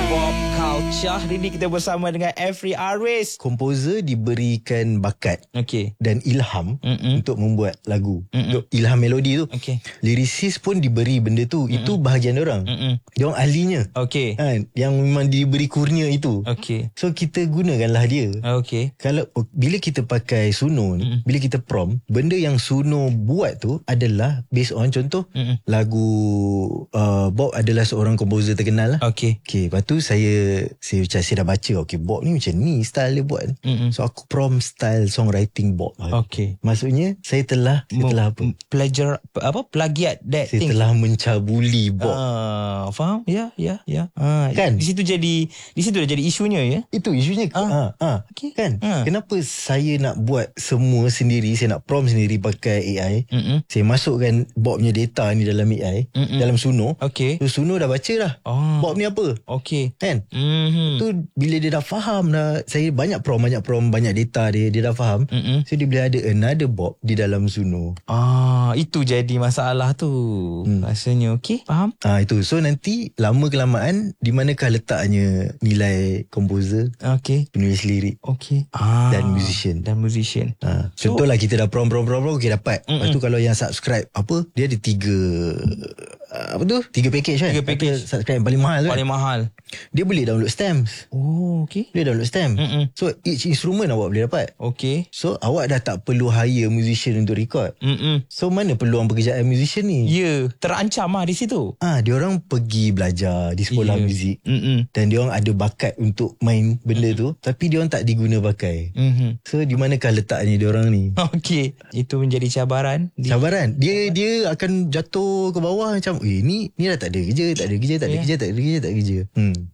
Pop Culture. Hari ni kita bersama dengan Every Aris. Komposer diberikan bakat Okey. dan ilham untuk membuat lagu. Untuk ilham melodi tu. Okey. Lirisis pun diberi benda tu. Itu bahagian orang. Diorang ahlinya. Okey. Kan? Yang memang diberi kurnia itu. Okey. So kita gunakanlah dia. Okey. Kalau bila kita pakai Suno ni, bila kita prompt, benda yang Suno buat tu adalah based on contoh lagu Bob adalah seorang komposer terkenal lah. Okey. Okay, lepas tu saya macam saya dah baca, okay, Bob ni macam ni style dia buat. So aku prompt style songwriting Bob. Okey. Maksudnya saya telah plagiat that saya thing. telah mencabuli Bob. Faham? Ya. Kan? Di situ dah jadi isunya ya. Itu isunya. Okey. Kan? Kenapa saya nak buat semua sendiri, saya nak prompt sendiri pakai AI. Saya masukkan Bob punya data ni dalam AI, dalam Suno. Okey. So Suno dah baca dah. Bob ni apa? Okey. Kan? Tu bila dia dah faham dah, saya banyak prompt, banyak data dia dah faham. So dia boleh ada another Bob di dalam Suno. Itu jadi masalah tu. Rasanya okey, faham? Itu. So nanti lama kelamaan di manakah letaknya nilai komposer, penulis lirik, dan musician. Contohlah kita dah prompt okay, dapat. Lepas tu kalau yang subscribe dia ada 3 package kan. 3 package. Subscribe yang paling mahal tu. Paling mahal. Dia boleh download stamps. Okey. Dia download stamp. So each instrument awak boleh dapat. Okey. So awak dah tak perlu hire musician untuk record. So mana peluang pekerjaan musician ni? Ya, terancam di situ. Diorang pergi belajar di sekolah muzik. Dan diorang ada bakat untuk main benda tu, tapi diorang tak diguna pakai. So di manakah letaknya diorang ni? Okey. Itu menjadi cabaran. Cabaran. Dia akan jatuh ke bawah macam ni dah tak ada kerja.